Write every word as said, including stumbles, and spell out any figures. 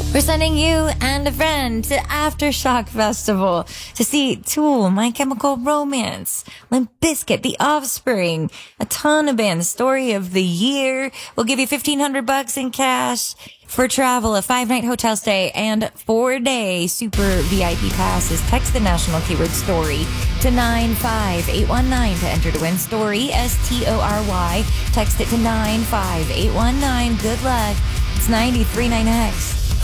We're sending you and a friend to Aftershock Festival to see Tool, My Chemical Romance, Limp Bizkit, The Offspring, a ton of bands. Story of the year. We'll give you fifteen hundred bucks in cash for travel, a five-night hotel stay, and four-day super V I P passes. Text the national keyword STORY to nine five eight one nine to enter to win. STORY, S T O R Y. Text it to nine five eight one nine. Good luck. It's ninety-three point nine X.